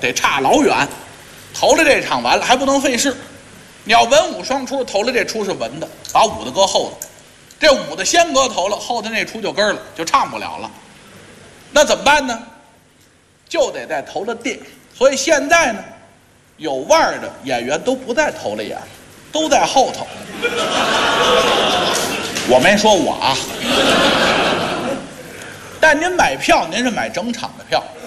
得差老远。头了这场完了还不能费事，你要文武双出，头了这出是文的，把武的搁后头，这武的先搁头了，后头那出就根了，就唱不了了。那怎么办呢？就得在头了垫。所以现在呢，有腕儿的演员都不在头了演，都在后头。我没说我啊，但您买票，您是买整场的票。